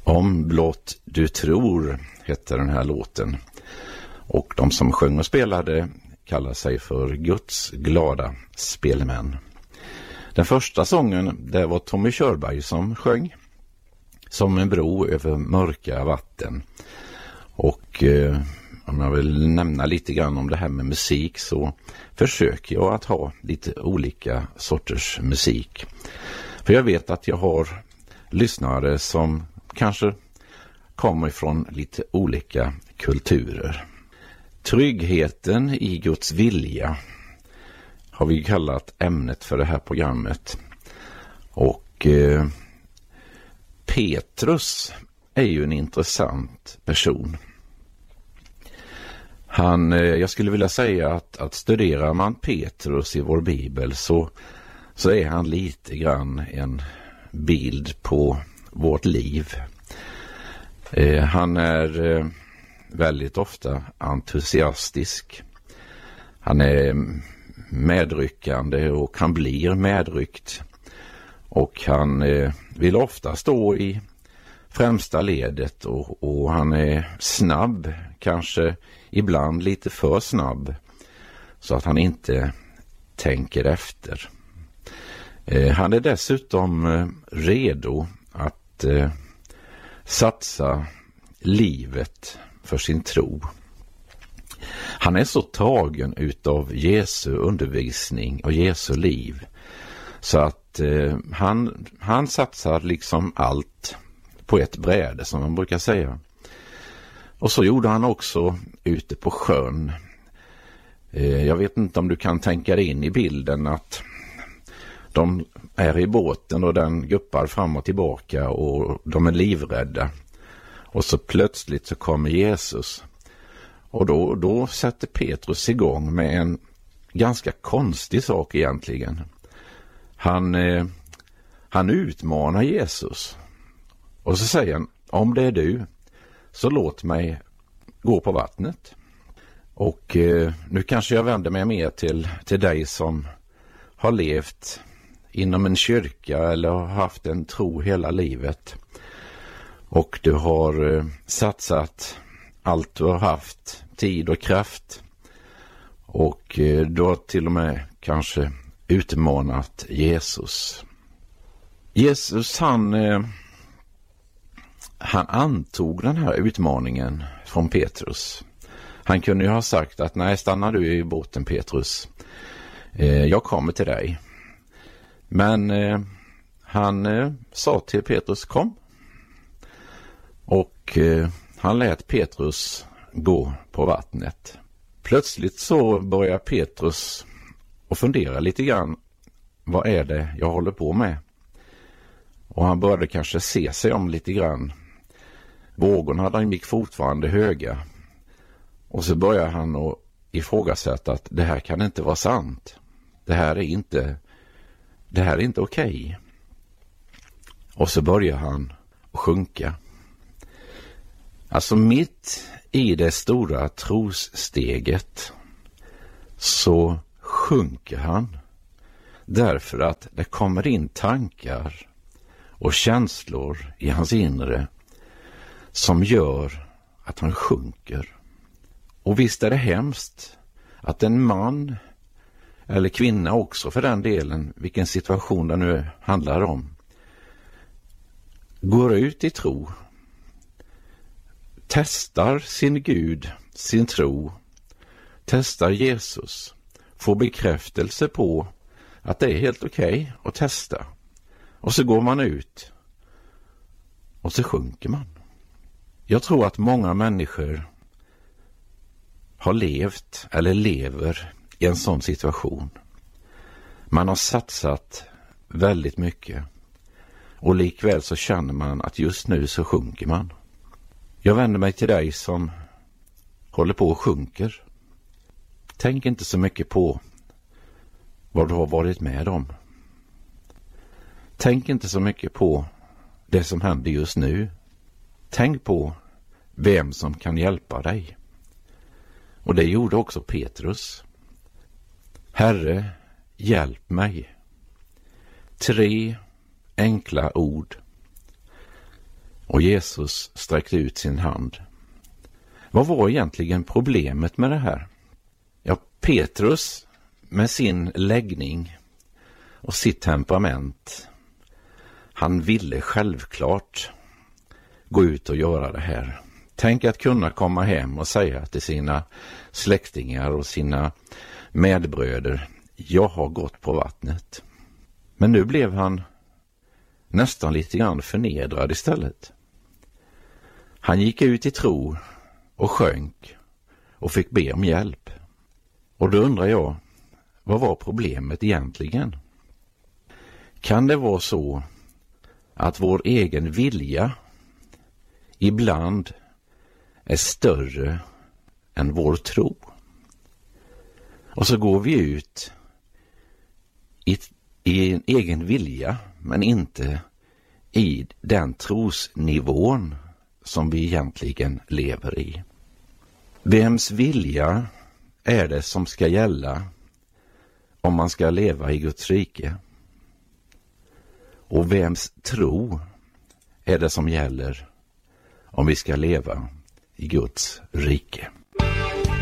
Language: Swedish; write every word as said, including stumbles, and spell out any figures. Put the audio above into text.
Om blott du tror hette den här låten. Och de som sjöng och spelade kallar sig för Guds glada spelmän. Den första sången, det var Tommy Körberg som sjöng. Som en bro över mörka vatten. Och eh, om jag vill nämna lite grann om det här med musik, så försöker jag att ha lite olika sorters musik. För jag vet att jag har lyssnare som kanske kommer från lite olika kulturer. Tryggheten i Guds vilja har vi kallat ämnet för det här programmet. Och eh, Petrus är ju en intressant person. Han, eh, jag skulle vilja säga att, att studerar man Petrus i vår bibel så, så är han lite grann en bild på vårt liv. Eh, han är eh, väldigt ofta entusiastisk. Han är medryckande och han blir medryckt. Och han eh, vill ofta stå i främsta ledet och, och han är snabb, kanske ibland lite för snabb, så att han inte tänker efter. Eh, han är dessutom eh, redo att eh, satsa livet för sin tro. Han är så tagen utav Jesu undervisning och Jesu liv så att eh, han, han satsar liksom allt på ett bräde, som man brukar säga. Och så gjorde han också ute på sjön. Eh, jag vet inte om du kan tänka dig in i bilden att de är i båten och den guppar fram och tillbaka och de är livrädda. Och så plötsligt så kommer Jesus. Och då, då sätter Petrus igång med en ganska konstig sak egentligen. Han, eh, han utmanar Jesus. Och så säger han, om det är du så låt mig gå på vattnet. Och eh, nu kanske jag vänder mig mer till, till dig som har levt inom en kyrka eller har haft en tro hela livet. Och du har eh, satsat allt du har haft, tid och kraft. Och eh, du har till och med kanske utmanat Jesus. Jesus han, eh, han antog den här utmaningen från Petrus. Han kunde ju ha sagt att nej, stannar du i båten Petrus. Eh, jag kommer till dig. Men eh, han eh, sa till Petrus, kom. Och eh, han lät Petrus gå på vattnet. Plötsligt så börjar Petrus och fundera lite grann. Vad är det jag håller på med? Och han började kanske se sig om lite grann. Vågorna de gick fortfarande höga. Och så börjar han att ifrågasätta att det här kan inte vara sant. Det här är inte, det här är inte okej. Och så börjar han att sjunka. Alltså mitt i det stora trossteget så sjunker han. Därför att det kommer in tankar och känslor i hans inre som gör att han sjunker. Och visst är det hemskt att en man eller kvinna också för den delen, vilken situation det nu handlar om, går ut i tro, testar sin Gud, sin tro, testar Jesus, får bekräftelse på att det är helt okej att testa. Och så går man ut och så sjunker man. Jag tror att många människor har levt eller lever i en sån situation. Man har satsat väldigt mycket och likväl så känner man att just nu så sjunker man. Jag vänder mig till dig som håller på och sjunker. Tänk inte så mycket på vad du har varit med om. Tänk inte så mycket på det som händer just nu. Tänk på vem som kan hjälpa dig. Och det gjorde också Petrus. Herre, hjälp mig. Tre enkla ord. Och Jesus sträckte ut sin hand. Vad var egentligen problemet med det här? Ja, Petrus med sin läggning och sitt temperament, han ville självklart gå ut och göra det här. Tänk att kunna komma hem och säga till sina släktingar och sina medbröder: jag har gått på vattnet. Men nu blev han nästan lite grann förnedrad istället. Han gick ut i tro och sjönk och fick be om hjälp. Och då undrar jag, vad var problemet egentligen? Kan det vara så att vår egen vilja ibland är större än vår tro? Och så går vi ut i, i en egen vilja, men inte i den trosnivån som vi egentligen lever i. Vems vilja är det som ska gälla om man ska leva i Guds rike? Och vems tro är det som gäller om vi ska leva i Guds rike?